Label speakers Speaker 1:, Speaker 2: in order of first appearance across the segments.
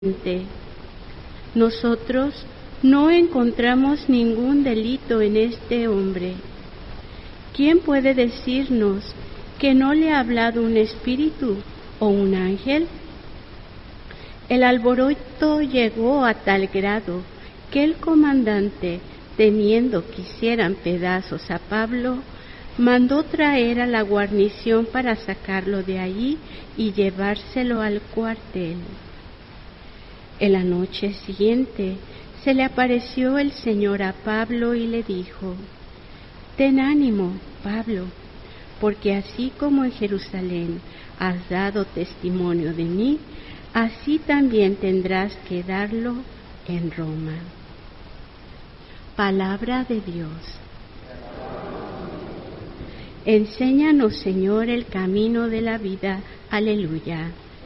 Speaker 1: Nosotros no encontramos ningún delito en este hombre. ¿Quién puede decirnos que no le ha hablado un espíritu o un ángel? El alboroto llegó a tal grado que el comandante, temiendo que hicieran pedazos a Pablo, mandó traer a la guarnición para sacarlo de allí y llevárselo al cuartel. En la noche siguiente se le apareció el Señor a Pablo y le dijo: «Ten ánimo, Pablo, porque así como en Jerusalén has dado testimonio de mí, así también tendrás que darlo en Roma». Palabra de Dios. Enséñanos, Señor, el camino de la vida. Aleluya.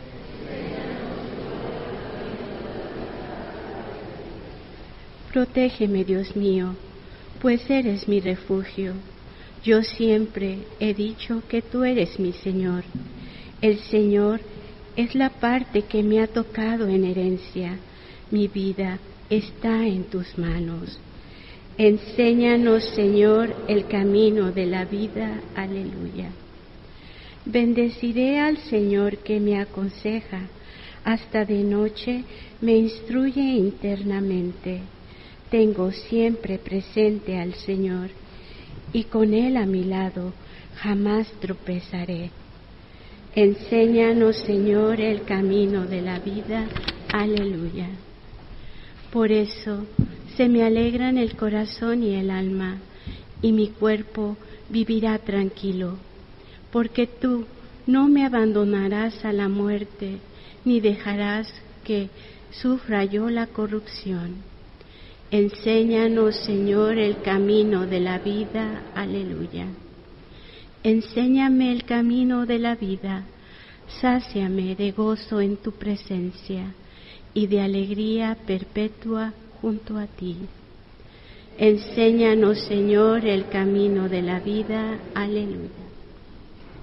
Speaker 1: Protégeme, Dios mío, pues eres mi refugio. Yo siempre he dicho que tú eres mi Señor. El Señor es la parte que me ha tocado en herencia. Mi vida está en tus manos. Enséñanos, Señor, el camino de la vida. Aleluya. Bendeciré al Señor que me aconseja. Hasta de noche me instruye internamente. Tengo siempre presente al Señor, y con Él a mi lado jamás tropezaré. Enséñanos, Señor, el camino de la vida. Aleluya. Por eso se me alegran el corazón y el alma, y mi cuerpo vivirá tranquilo, porque tú no me abandonarás a la muerte, ni dejarás que sufra yo la corrupción. Enséñanos, Señor, el camino de la vida. Aleluya. Enséñame el camino de la vida, sáciame de gozo en tu presencia y de alegría perpetua junto a ti. Enséñanos, Señor, el camino de la vida. Aleluya.